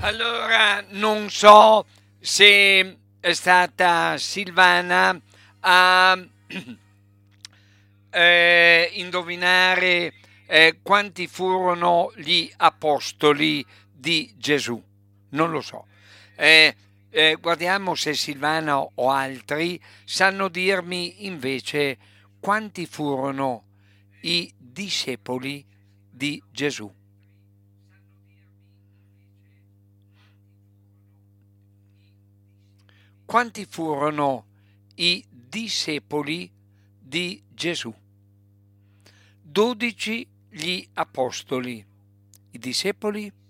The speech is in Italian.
Allora, non so se è stata Silvana a indovinare quanti furono gli apostoli di Gesù. Non lo so. Guardiamo se Silvana o altri sanno dirmi invece quanti furono i discepoli di Gesù. Quanti furono i discepoli di Gesù? 12 gli apostoli. I discepoli?